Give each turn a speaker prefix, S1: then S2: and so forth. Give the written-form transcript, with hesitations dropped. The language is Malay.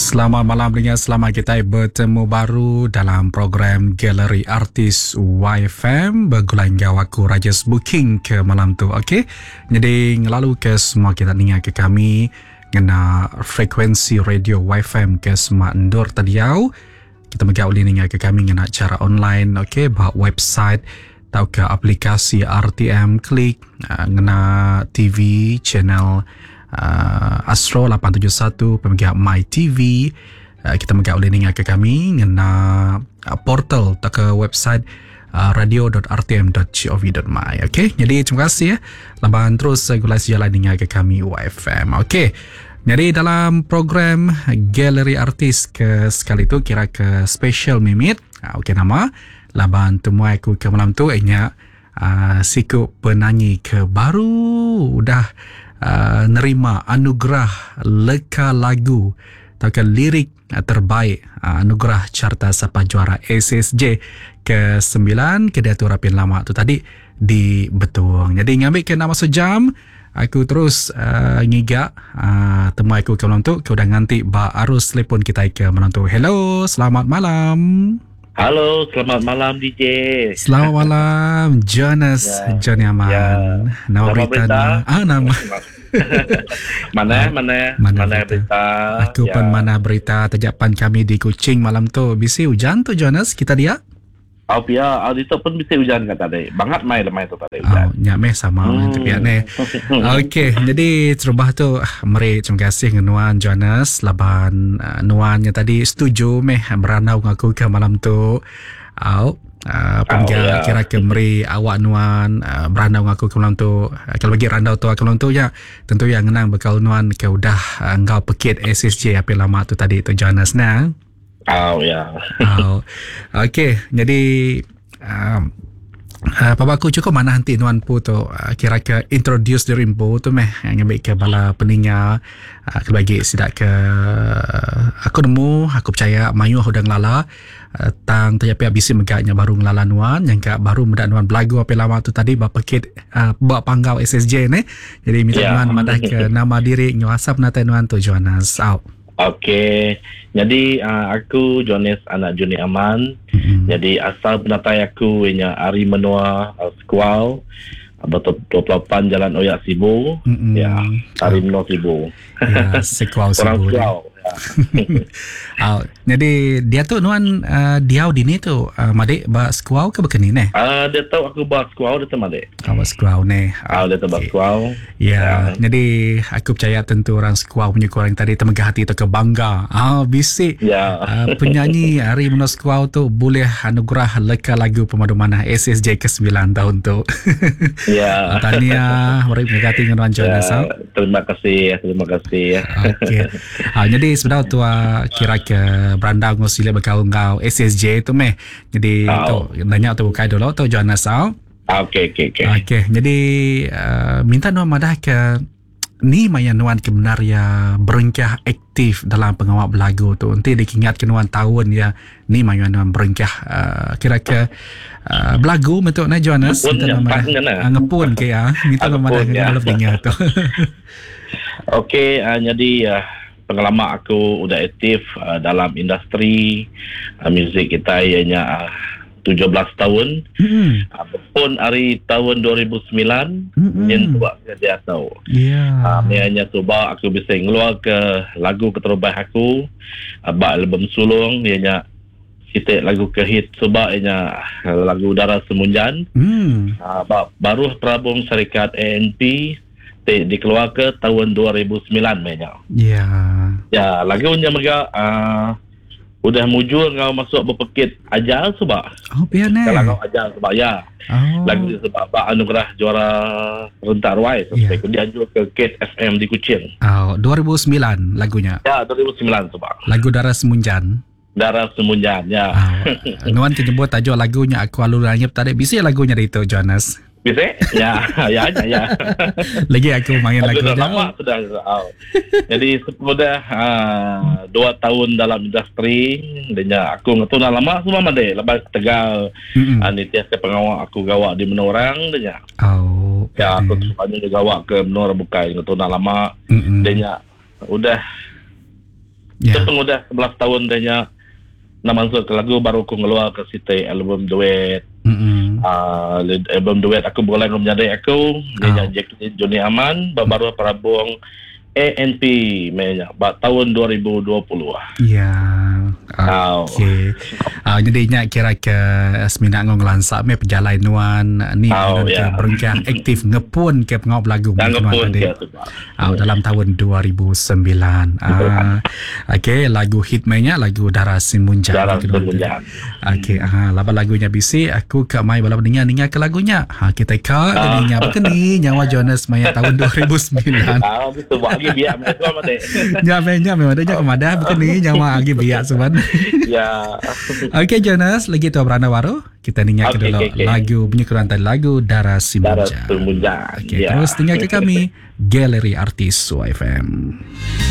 S1: Selamat malam dengan selamat kita bertemu baru dalam program Galeri Artis YFM bergulang gawaku Rajas Booking ke malam tu. Okey. Jadi ngelalu ke semua kita dengar ke kami ngena frekuensi radio YFM ke semua endur tadiau. Kita megak boleh dengar ke kami ngena cara online, okey, bah website atau ke aplikasi RTM Klik, ngena TV channel Astro 871 pemegang My TV. Kita megak boleh dengar ke kami ngena portal atau ke website radio.rtm.gov.my. Okey, jadi terima kasih ya. Laban terus gulai sejalan dengar ke kami YFM. Okey. Jadi dalam program Galeri Artis ke sekali tu kira ke special mimit. Okey, nama laban temu aku ke malam tu ianya siku penyanyi ke baru udah nerima anugerah leka lagu atau ke lirik terbaik anugerah carta sapa juara SSJ ke-9 ke Datuk Rapin Lama tu tadi di Betuang. Jadi ngambil ke nama sejam aku terus ngigak temu aku ke malam tu ke udah nganti ba arus telefon kita ke malam tu. Hello, selamat malam.
S2: Halo, selamat malam DJ.
S1: Selamat malam Jonas, Johnny Aman. Nama berita. Nama. mana berita. Aku pun mana berita tajapan kami di Kuching malam tu. Bisi hujan tu Jonas kita dia.
S2: Itu pun bisa hujan kata tadi. Bangat mai tu tadi hujan.
S1: Nyak meh sama tapi aneh. Okey, jadi terubah tu mari terima kasih Nuan Jonas laban Nuannya tadi setuju meh beranau ngaku ke malam tu. Pengga kira ke meri awak Nuan beranau ngaku ke malam tu. Kalau bagi randau tu ke malam tu ya tentu yang ngenang bekal Nuan ke udah engkau pekit SSJ apa lama tu tadi tu Jonas nah. Okey, jadi Papa aku cukup mana nanti Nuan pu tu kira ke introduce diri pu tu meh ngambil ke bala peninga ke bagi sidak ke aku nemu aku percaya mayu udang lala tang tapi habis megaknya baru ngelala Nuan yang ke baru medak Nuan belagu apa lama tu tadi ba pekit buat panggau SSJ ni. Jadi minta Nuan madah ke nama diri nyuasap nata Nuan tu Jonas.
S2: Okey, jadi aku Jonas anak Johnny Aman. Jadi asal penatai aku ianya Ari Menua Squaw, betul 28 Jalan Oyak Sibu. Ya, Ari Menua Sibu.
S1: Ya, Squaw Sibu. Jadi dia tu Nuan diau di ni tu madik ba Squaw ke bekeni neh?
S2: Dia tahu aku ba Squaw dia tu madik.
S1: Ba Squaw neh.
S2: Dia tahu ba Squaw.
S1: Ya, jadi aku percaya tentu orang Squaw punya korang tadi temegah hati tu ke bangga. Bisik.
S2: Ya.
S1: Penyanyi Ari Menua Squaw tu boleh anugerah leka lagu pemadu manah SSJ ke-9 tahun tu.
S2: Ya.
S1: Tahniah, mari mengati dengan Nuan Jonas.
S2: Terima kasih.
S1: Okey. Jadi sebenarnya tu kira ke beranda ngosile berkau-ngau SSJ tu meh. Jadi tu banyak tu bukai dulu tu Jonas.
S2: Okey.
S1: Jadi minta Nuan madah ke ni maya Nuan kebenar ya berengkah aktif dalam pengawal belagu tu. Nanti diingat ke Nuan tahun ya ni maya Nuan berengkah kira ke belagu bentuk na Jonas. Minta Nuan madah ngepun ke ya. Minta Nuan madah kalau dengar tu.
S2: Okey, jadi pengalaman aku udah aktif dalam industri muzik kita ianya 17 tahun. Pun hari tahun 2009 yang buat dia tahu. Hanya cuba aku bisa ngeluar ke lagu keterbaik aku bak album sulung ianya kita lagu ke hit cuba ianya lagu Darah Semunjan. Baru terabung syarikat ANP dikeluar ke tahun 2009 banyak. Ya, lagunya mereka udah mujur kau masuk berpekit ajal sebab.
S1: Biar ni.
S2: Kalau kau ajal sebab ya. Lagu sebab anugerah juara rentak ruai sampai dia anjur ke Kate FM di Kuching.
S1: 2009 lagunya.
S2: Ya, 2009 sebab.
S1: Lagu Darah Semunjan.
S2: Darah Semunjan ya.
S1: Nuan kenyebut tajuk lagunya aku alurannya tadi bisa lagunya itu Jonas.
S2: Bisa? Ya.
S1: Lagi aku main lagu
S2: lama sudah. Jadi sudah 2 tahun dalam industri dan aku ngetuna lama semua made lepas Tegal nitias ke pengawal aku gawak di Menorang dan ya aku sepanjang gawak ke Menora bukai ngetuna lama dan udah Itu pengudah 11 tahun dia nak masuk ke lagu, baru aku ngeluar ke situ album duet. Album duet aku boleh menjadi aku dia Johnny Aman baru Parabong ANP mainnya tahun 2020
S1: ya. Okey. Jadinya kira ke semina ngong lansak me perjalanan ni berengkang aktif ngepun ke pengau lagu
S2: ngepun
S1: dalam tahun 2009. Okey, lagu hit mainnya lagu Darah Semunjang. Okey, laba lagunya bisi aku ke mai bala dengar ke lagunya. Kita ka dengarnya begini nyawa Jonas Maya tahun 2009.
S2: Betul bagi biar mereka mate.
S1: Nya memang ada kemada begini nyawa lagi biar seban.
S2: Ya.
S1: Okey Jonas, lagi tu beranda baru kita dengar ke dulu lagu bunyi kerantai lagu Darah Semunjang.
S2: Darah Semunjang.
S1: Okey, terus dengar ke kami Galeri Artis UFM.